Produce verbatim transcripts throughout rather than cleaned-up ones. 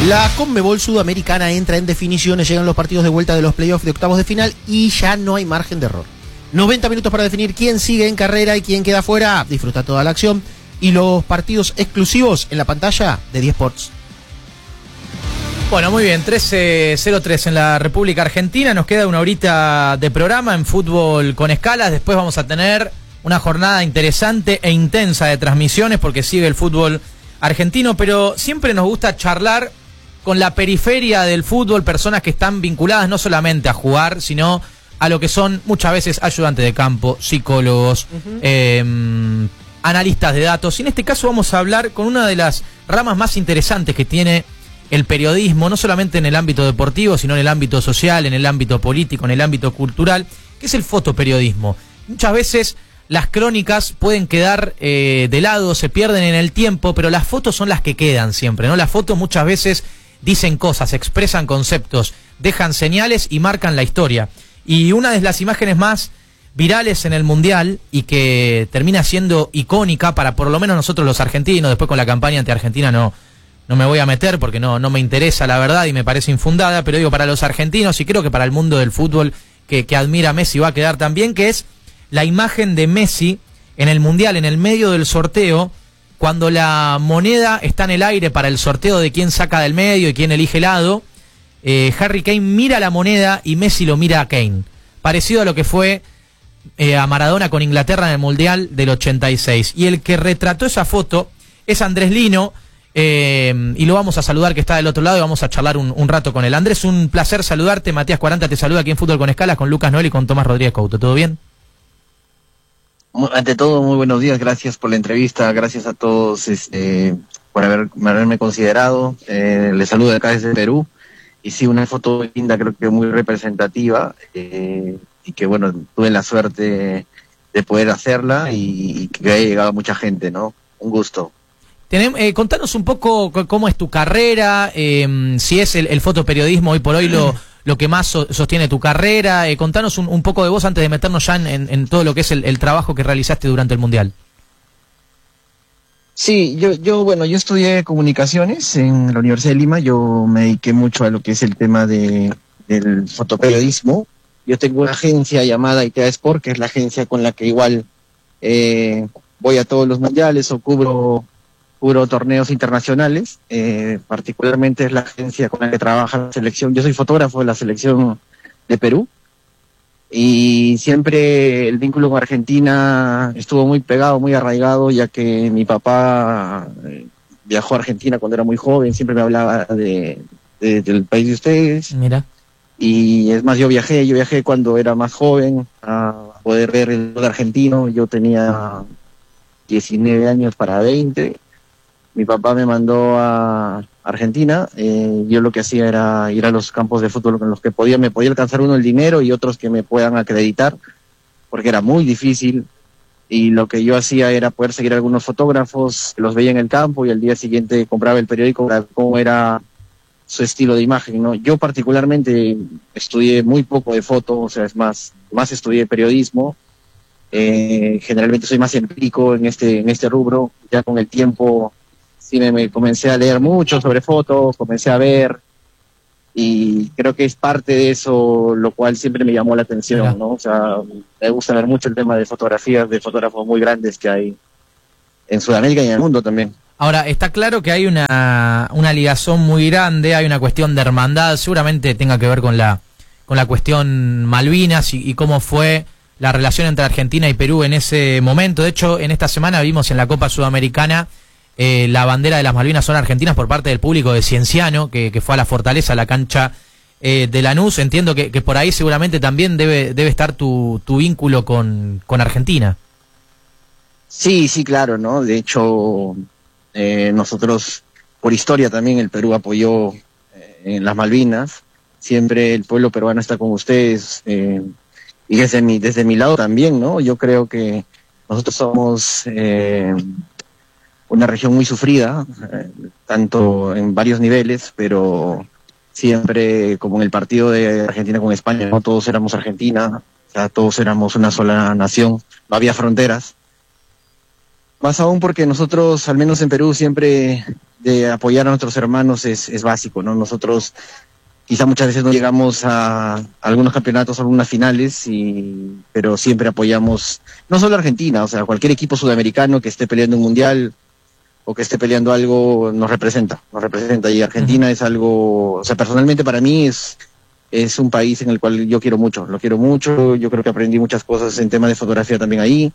La Conmebol Sudamericana entra en definiciones, llegan los partidos de vuelta de los playoffs de octavos de final y ya no hay margen de error. noventa minutos para definir quién sigue en carrera y quién queda fuera. Disfruta toda la acción y los partidos exclusivos en la pantalla de diez Sports. Bueno, muy bien, trece cero tres en la República Argentina. Nos queda una horita de programa en Fútbol con Escalas. Después vamos a tener una jornada interesante e intensa de transmisiones porque sigue el fútbol argentino, pero siempre nos gusta charlar con la periferia del fútbol, personas que están vinculadas no solamente a jugar, sino a lo que son muchas veces ayudantes de campo, psicólogos, uh-huh. eh, analistas de datos. Y en este caso vamos a hablar con una de las ramas más interesantes que tiene el periodismo, no solamente en el ámbito deportivo, sino en el ámbito social, en el ámbito político, en el ámbito cultural, que es el fotoperiodismo. Muchas veces las crónicas pueden quedar eh, de lado, se pierden en el tiempo, pero las fotos son las que quedan siempre, ¿no? Las fotos muchas veces dicen cosas, expresan conceptos, dejan señales y marcan la historia. Y una de las imágenes más virales en el Mundial y que termina siendo icónica para por lo menos nosotros los argentinos, después con la campaña anti-Argentina no, no me voy a meter porque no, no me interesa la verdad y me parece infundada, pero digo para los argentinos y creo que para el mundo del fútbol que, que admira a Messi va a quedar también, que es la imagen de Messi en el Mundial, en el medio del sorteo, cuando la moneda está en el aire para el sorteo de quién saca del medio y quién elige lado, eh, Harry Kane mira la moneda y Messi lo mira a Kane. Parecido a lo que fue eh, a Maradona con Inglaterra en el Mundial del ochenta y seis. Y el que retrató esa foto es Andrés Lino, eh, y lo vamos a saludar que está del otro lado y vamos a charlar un, un rato con él. Andrés, un placer saludarte. Matías Cuaranta te saluda aquí en Fútbol con Escalas con Lucas Noel y con Tomás Rodríguez Couto. ¿Todo bien? Ante todo, muy buenos días, gracias por la entrevista, gracias a todos este, por haber, haberme considerado. Eh, les saludo acá desde Perú, y sí, una foto linda, creo que muy representativa, eh, y que bueno, tuve la suerte de poder hacerla y, y que haya llegado a mucha gente, ¿no? Un gusto. Tenem, eh, contanos un poco cómo es tu carrera, eh, si es el, el fotoperiodismo hoy por hoy lo... lo que más so, sostiene tu carrera. Eh, contanos un, un poco de vos antes de meternos ya en, en, en todo lo que es el, el trabajo que realizaste durante el Mundial. Sí, yo, yo, bueno, yo estudié comunicaciones en la Universidad de Lima. Yo me dediqué mucho a lo que es el tema de, del fotoperiodismo. Yo tengo una agencia llamada I T A Sport, que es la agencia con la que igual eh, voy a todos los mundiales o cubro cubro torneos internacionales, eh, particularmente es la agencia con la que trabaja la selección. Yo soy fotógrafo de la selección de Perú y siempre el vínculo con Argentina estuvo muy pegado, muy arraigado, ya que mi papá viajó a Argentina cuando era muy joven, siempre me hablaba de, de del país de ustedes. Mira. Y es más, yo viajé, yo viajé cuando era más joven a poder ver el fútbol argentino. Yo tenía diecinueve años para veinte. Mi papá me mandó a Argentina, eh, yo lo que hacía era ir a los campos de fútbol con los que podía, me podía alcanzar uno el dinero y otros que me puedan acreditar, porque era muy difícil, y lo que yo hacía era poder seguir a algunos fotógrafos, los veía en el campo y al día siguiente compraba el periódico para ver cómo era su estilo de imagen, ¿no? Yo particularmente estudié muy poco de foto, o sea, es más, más estudié periodismo, eh, generalmente soy más empírico en este, en este rubro, ya con el tiempo sí me, me comencé a leer mucho sobre fotos, comencé a ver, y creo que es parte de eso lo cual siempre me llamó la atención, ¿no? O sea, me gusta ver mucho el tema de fotografías de fotógrafos muy grandes que hay en Sudamérica y en el mundo también. Ahora, está claro que hay una, una ligazón muy grande, hay una cuestión de hermandad, seguramente tenga que ver con la, con la cuestión Malvinas y, y cómo fue la relación entre Argentina y Perú en ese momento. De hecho, en esta semana vimos en la Copa Sudamericana Eh, la bandera de las Malvinas son argentinas por parte del público de Cienciano, que, que fue a la Fortaleza, a la cancha eh, de Lanús. Entiendo que, que por ahí seguramente también debe, debe estar tu, tu vínculo con, con Argentina. Sí, sí, claro, ¿no? De hecho, eh, nosotros, por historia también, el Perú apoyó eh, en las Malvinas. Siempre el pueblo peruano está con ustedes. Eh, y desde mi, desde mi lado también, ¿no? Yo creo que nosotros somos... Eh, una región muy sufrida, eh, tanto en varios niveles, pero siempre como en el partido de Argentina con España, no todos éramos Argentina, o sea, todos éramos una sola nación, no había fronteras. Más aún porque nosotros, al menos en Perú, siempre de apoyar a nuestros hermanos es, es básico, ¿no? Nosotros quizá muchas veces no llegamos a, a algunos campeonatos, a algunas finales, y, pero siempre apoyamos, no solo a Argentina, o sea, cualquier equipo sudamericano que esté peleando un mundial o que esté peleando algo, nos representa, nos representa. Y Argentina uh-huh. es algo, o sea, personalmente para mí es, es un país en el cual yo quiero mucho, lo quiero mucho, yo creo que aprendí muchas cosas en tema de fotografía también ahí,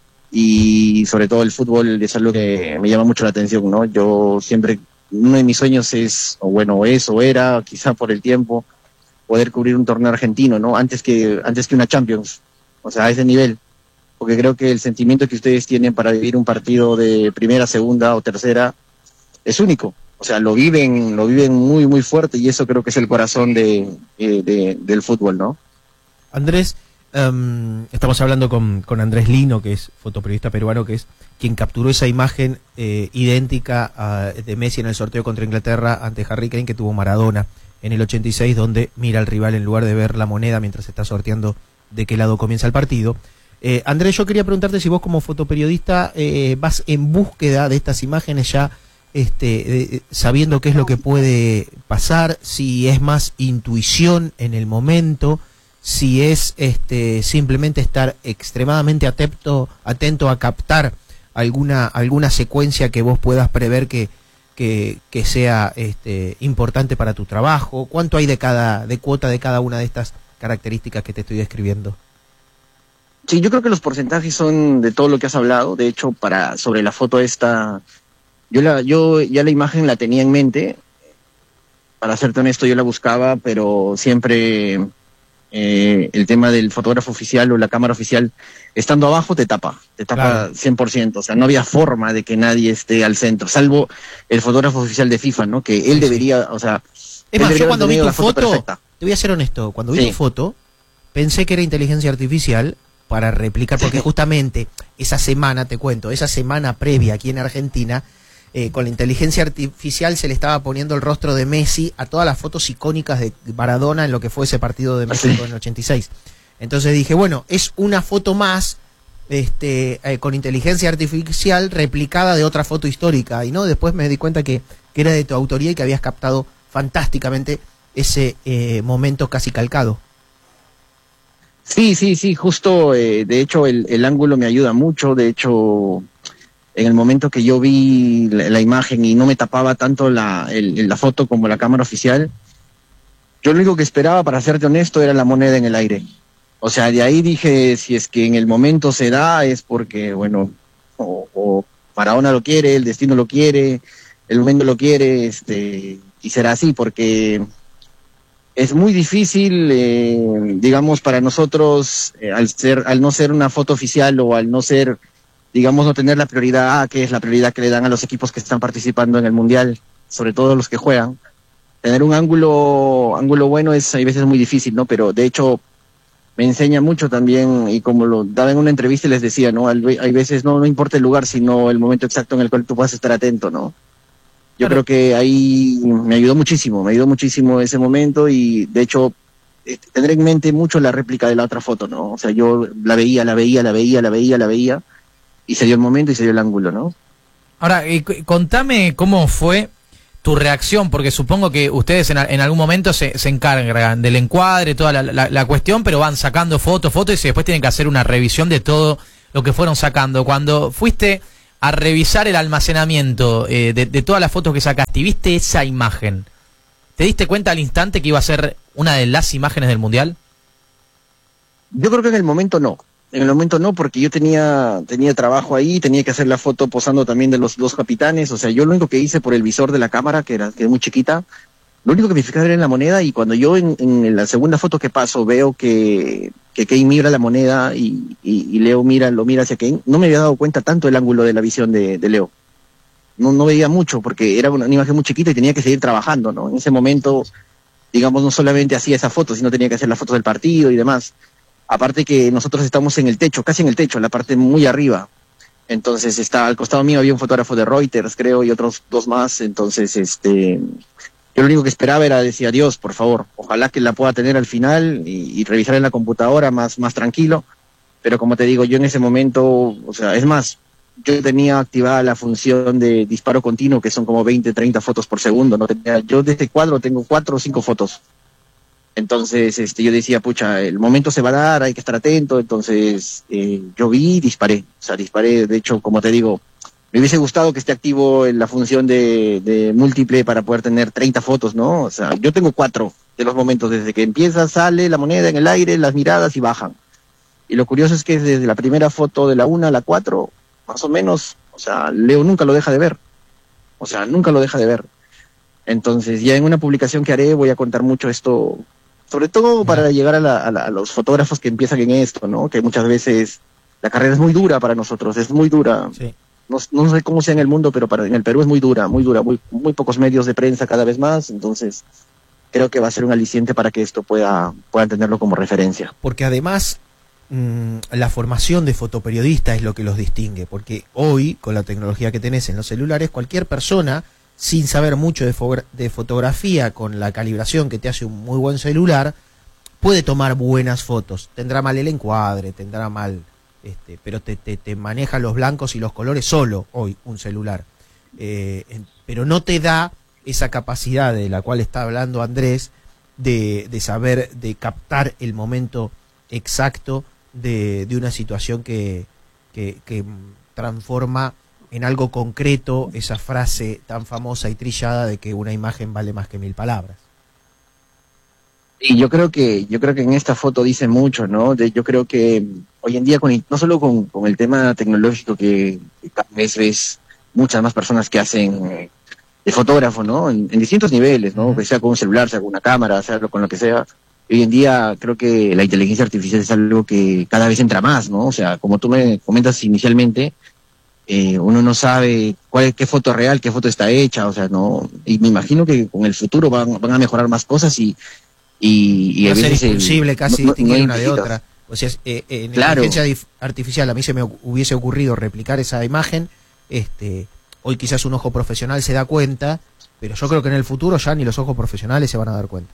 y sobre todo el fútbol es algo que me llama mucho la atención, ¿no? Yo siempre, uno de mis sueños es, o bueno, es o era, quizá por el tiempo, poder cubrir un torneo argentino, ¿no? Antes que, antes que una Champions, o sea, a ese nivel, porque creo que el sentimiento que ustedes tienen para vivir un partido de primera, segunda o tercera es único, o sea, lo viven, lo viven muy, muy fuerte, y eso creo que es el corazón de, de, de del fútbol, ¿no? Andrés, Um, estamos hablando con, con Andrés Lino, que es fotoperiodista peruano, que es quien capturó esa imagen eh, idéntica a, de Messi en el sorteo contra Inglaterra ante Harry Kane que tuvo Maradona en el ochenta y seis, donde mira al rival en lugar de ver la moneda mientras está sorteando de qué lado comienza el partido. Eh, Andrés, yo quería preguntarte si vos como fotoperiodista eh, vas en búsqueda de estas imágenes ya este, de, sabiendo qué es lo que puede pasar, si es más intuición en el momento, si es este simplemente estar extremadamente atento, atento a captar alguna alguna secuencia que vos puedas prever que, que, que sea este importante para tu trabajo. ¿Cuánto hay de cada de cuota de cada una de estas características que te estoy describiendo? Sí, yo creo que los porcentajes son de todo lo que has hablado. De hecho, para sobre la foto esta, yo la yo ya la imagen la tenía en mente. Para serte honesto, yo la buscaba, pero siempre Eh, el tema del fotógrafo oficial o la cámara oficial estando abajo te tapa, te tapa claro. cien por ciento, o sea, no había forma de que nadie esté al centro, salvo el fotógrafo oficial de FIFA, ¿no? Que él sí, debería, sí. o sea... Es más, yo cuando vi tu foto, foto te voy a ser honesto, cuando vi sí. tu foto, pensé que era inteligencia artificial para replicar, porque justamente esa semana, te cuento, esa semana previa aquí en Argentina, Eh, con la inteligencia artificial se le estaba poniendo el rostro de Messi a todas las fotos icónicas de Maradona en lo que fue ese partido de México en el ochenta y seis. Entonces dije, bueno, es una foto más este, eh, con inteligencia artificial replicada de otra foto histórica, y no, después me di cuenta que, que era de tu autoría y que habías captado fantásticamente ese eh, momento casi calcado. Sí, sí, sí, justo, eh, de hecho el, el ángulo me ayuda mucho, de hecho... En el momento que yo vi la, la imagen y no me tapaba tanto la, el, la foto como la cámara oficial, yo lo único que esperaba, para serte honesto, era la moneda en el aire. O sea, de ahí dije, si es que en el momento se da, es porque, bueno, o, o Maradona lo quiere, el destino lo quiere, el momento lo quiere, este, y será así, porque es muy difícil, eh, digamos, para nosotros, eh, al ser, al no ser una foto oficial o al no ser... digamos, no tener la prioridad A, que es la prioridad que le dan a los equipos que están participando en el Mundial, sobre todo los que juegan. Tener un ángulo ángulo bueno es, hay veces, muy difícil, ¿no? Pero, de hecho, me enseña mucho también, y como lo daba en una entrevista y les decía, ¿no? Hay veces no, no importa el lugar, sino el momento exacto en el cual tú puedas estar atento, ¿no? Yo claro. creo que ahí me ayudó muchísimo, me ayudó muchísimo ese momento, y, de hecho, tener en mente mucho la réplica de la otra foto, ¿no? O sea, yo la veía, la veía, la veía, la veía, la veía, y se dio el momento y se dio el ángulo, ¿no? Ahora, eh, contame cómo fue tu reacción, porque supongo que ustedes en, en algún momento se, se encargan del encuadre, toda la, la, la cuestión, pero van sacando fotos, fotos, y después tienen que hacer una revisión de todo lo que fueron sacando. Cuando fuiste a revisar el almacenamiento eh, de, de todas las fotos que sacaste y viste esa imagen, ¿te diste cuenta al instante que iba a ser una de las imágenes del Mundial? Yo creo que en el momento no. En el momento no, porque yo tenía tenía trabajo ahí, tenía que hacer la foto posando también de los dos capitanes. O sea, yo lo único que hice por el visor de la cámara, que era, que era muy chiquita, lo único que me fijaba era en la moneda, y cuando yo en, en la segunda foto que paso veo que, que Kane mira la moneda y, y, y Leo mira, lo mira hacia Kane, no me había dado cuenta tanto el ángulo de la visión de, de Leo. No, no veía mucho, porque era una, una imagen muy chiquita y tenía que seguir trabajando, ¿no? En ese momento, digamos, no solamente hacía esa foto, sino tenía que hacer las fotos del partido y demás. Aparte que nosotros estamos en el techo, casi en el techo, en la parte muy arriba. Entonces, está al costado mío había un fotógrafo de Reuters, creo, y otros dos más. Entonces, este, yo lo único que esperaba era decir, Dios, por favor, ojalá que la pueda tener al final y, y revisar en la computadora más, más tranquilo. Pero como te digo, yo en ese momento, o sea, es más, yo tenía activada la función de disparo continuo, que son como veinte, treinta fotos por segundo, ¿no? Tenía, yo de este cuadro tengo cuatro o cinco fotos. Entonces, este, yo decía, pucha, el momento se va a dar, hay que estar atento. Entonces, eh, yo vi y disparé. O sea, disparé, de hecho, como te digo, me hubiese gustado que esté activo en la función de, de múltiple para poder tener treinta fotos, ¿no? O sea, yo tengo cuatro de los momentos, desde que empieza, sale la moneda en el aire, las miradas y bajan. Y lo curioso es que desde la primera foto de la una a la cuatro, más o menos, o sea, Leo nunca lo deja de ver. O sea, nunca lo deja de ver. Entonces, ya en una publicación que haré voy a contar mucho esto, sobre todo para llegar a, la, a, la, a los fotógrafos que empiezan en esto, ¿no? Que muchas veces la carrera es muy dura para nosotros, es muy dura. Sí. No, no sé cómo sea en el mundo, pero para en el Perú es muy dura, muy dura, muy, muy pocos medios de prensa cada vez más, entonces creo que va a ser un aliciente para que esto pueda, puedan tenerlo como referencia. Porque además mmm, la formación de fotoperiodista es lo que los distingue, porque hoy, con la tecnología que tenés en los celulares, cualquier persona, sin saber mucho de, fo de fotografía, con la calibración que te hace un muy buen celular, puede tomar buenas fotos. Tendrá mal el encuadre, tendrá mal... Este, pero te, te, te maneja los blancos y los colores solo hoy un celular, eh, en, pero no te da esa capacidad de la cual está hablando Andrés de, de saber, de captar el momento exacto de, de una situación que, que, que transforma en algo concreto esa frase tan famosa y trillada de que una imagen vale más que mil palabras. Y yo creo que yo creo que en esta foto dice mucho, ¿no? De, yo creo que hoy en día, con, no solo con, con el tema tecnológico, que, que cada vez ves muchas más personas que hacen eh, de fotógrafo, ¿no? En, en distintos niveles, ¿no? Que sea con un celular, sea con una cámara, sea con lo que sea. Hoy en día creo que la inteligencia artificial es algo que cada vez entra más, ¿no? O sea, como tú me comentas inicialmente, eh, uno no sabe cuál, qué foto es real, qué foto está hecha, o sea, no. Y me imagino que con el futuro van, van a mejorar más cosas y Y, y va a a ser veces imposible el, casi no, distinguir no una de necesitas. otra. O sea, eh, eh, en Claro. inteligencia artificial a mí se me hubiese ocurrido replicar esa imagen. Este, hoy quizás un ojo profesional se da cuenta, pero yo creo que en el futuro ya ni los ojos profesionales se van a dar cuenta.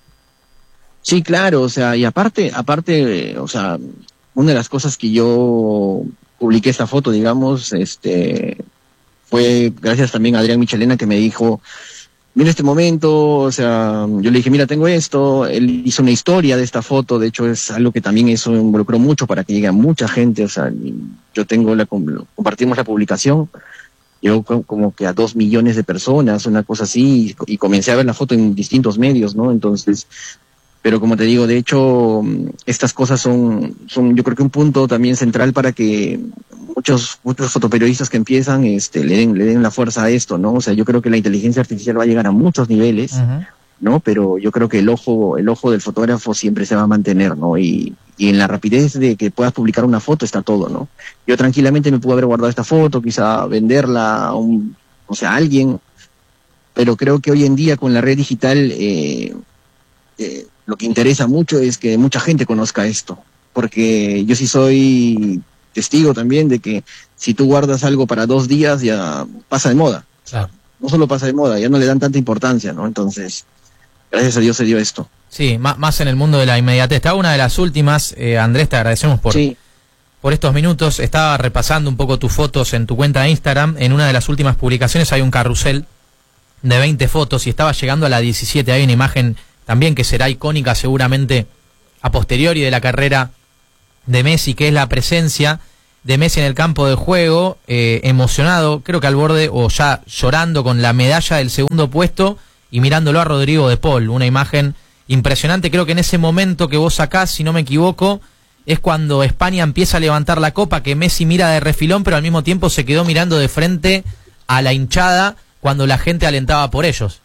Sí, claro, o sea, y aparte, aparte, o sea, una de las cosas que yo publiqué esta foto, digamos, este, fue gracias también a Adrián Michelena, que me dijo, mira este momento, o sea, yo le dije, mira, tengo esto, él hizo una historia de esta foto, de hecho es algo que también eso involucró mucho para que llegue a mucha gente, o sea, yo tengo la, compartimos la publicación, llegó como que a dos millones de personas, una cosa así, y comencé a ver la foto en distintos medios, ¿no? Entonces, pero como te digo, de hecho, estas cosas son, son yo creo que un punto también central para que muchos muchos fotoperiodistas que empiezan este le den le den la fuerza a esto, ¿no? O sea, yo creo que la inteligencia artificial va a llegar a muchos niveles, uh-huh. ¿no? Pero yo creo que el ojo el ojo del fotógrafo siempre se va a mantener, ¿no? Y, y en la rapidez de que puedas publicar una foto está todo, ¿no? Yo tranquilamente me puedo haber guardado esta foto, quizá venderla a un, o sea, a alguien, pero creo que hoy en día con la red digital eh, eh, lo que interesa mucho es que mucha gente conozca esto, porque yo sí soy testigo también de que si tú guardas algo para dos días ya pasa de moda. Claro. No solo pasa de moda, ya no le dan tanta importancia, ¿no? Entonces, gracias a Dios se dio esto. Sí, más, más en el mundo de la inmediatez. Esta una de las últimas, eh, Andrés, te agradecemos por, sí. por estos minutos. Estaba repasando un poco tus fotos en tu cuenta de Instagram. En una de las últimas publicaciones hay un carrusel de veinte fotos y estaba llegando a la diecisiete. Hay una imagen también que será icónica seguramente a posteriori de la carrera de Messi, que es la presencia de Messi en el campo de juego, eh, emocionado, creo que al borde o ya llorando con la medalla del segundo puesto y mirándolo a Rodrigo de Paul, una imagen impresionante. Creo que en ese momento que vos sacás, si no me equivoco, es cuando España empieza a levantar la copa, que Messi mira de refilón, pero al mismo tiempo se quedó mirando de frente a la hinchada cuando la gente alentaba por ellos.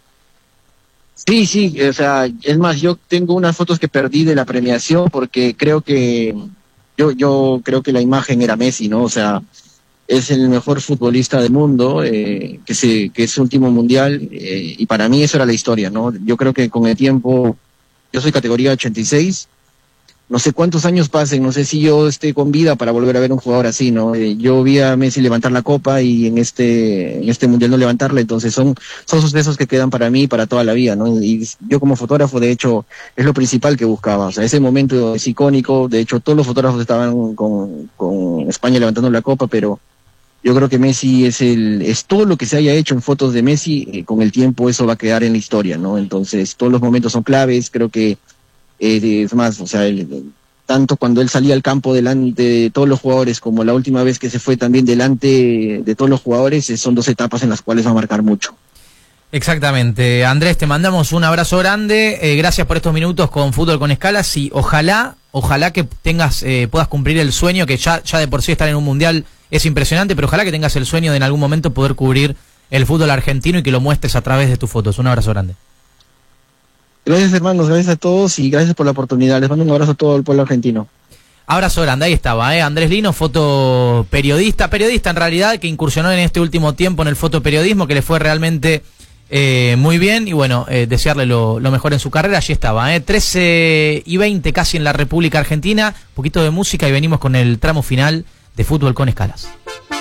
Sí, sí, o sea, es más, yo tengo unas fotos que perdí de la premiación porque creo que yo yo creo que la imagen era Messi, ¿no? O sea, es el mejor futbolista del mundo, eh, que se que es su último mundial, eh, y para mí eso era la historia, ¿no? Yo creo que con el tiempo, yo soy categoría ochenta y seis, no sé cuántos años pasen, no sé si yo esté con vida para volver a ver un jugador así, ¿no? Eh, yo vi a Messi levantar la copa y en este en este mundial no levantarla, entonces son son sucesos que quedan para mí para toda la vida, ¿no? Y yo como fotógrafo, de hecho, es lo principal que buscaba, o sea, ese momento es icónico, de hecho todos los fotógrafos estaban con, con España levantando la copa, pero Yo creo que Messi es el es todo lo que se haya hecho en fotos de Messi, eh, con el tiempo eso va a quedar en la historia, ¿no? Entonces todos los momentos son claves, creo que eh, es más, o sea, el, el, tanto cuando él salía al campo delante de todos los jugadores como la última vez que se fue también delante de todos los jugadores, eh, son dos etapas en las cuales va a marcar mucho. Exactamente. Andrés, te mandamos un abrazo grande, eh, gracias por estos minutos con Fútbol con Escalas y ojalá, ojalá que tengas, eh, puedas cumplir el sueño, que ya, ya de por sí estar en un mundial es impresionante, pero ojalá que tengas el sueño de en algún momento poder cubrir el fútbol argentino y que lo muestres a través de tus fotos. Un abrazo grande. Gracias, hermanos, gracias a todos y gracias por la oportunidad. Les mando un abrazo a todo el pueblo argentino. Abrazo grande, ahí estaba, ¿eh? Andrés Lino, fotoperiodista, periodista en realidad, que incursionó en este último tiempo en el fotoperiodismo, que le fue realmente eh, muy bien, y bueno, eh, desearle lo, lo mejor en su carrera. Allí estaba, ¿eh? trece y veinte casi en la República Argentina, un poquito de música y venimos con el tramo final de Fútbol con Escalas.